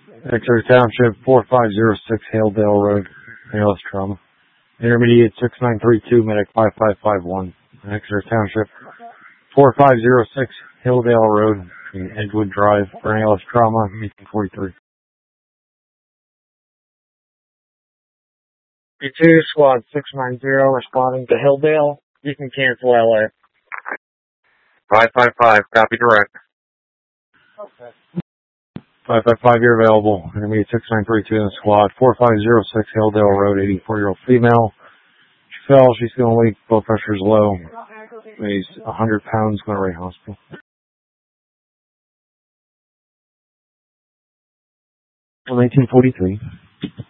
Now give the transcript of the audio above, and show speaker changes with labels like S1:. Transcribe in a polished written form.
S1: Exeter Township, 4506 Haledale Road, ALS trauma. Intermediate 6932, medic 5551. Exeter Township, 4506 Haledale Road, Edgewood Drive, for ALS trauma, 1843. B2, squad 690, responding to Hilldale. You can cancel LA. 555, copy direct. Okay. 555, you're available. Intermediate 6932 in the squad. 4506 Hilldale Road, 84-year-old female. She fell. She's going to leak. Blood pressure is low. Weighs 100 pounds. Going to Ray Hospital. 1943.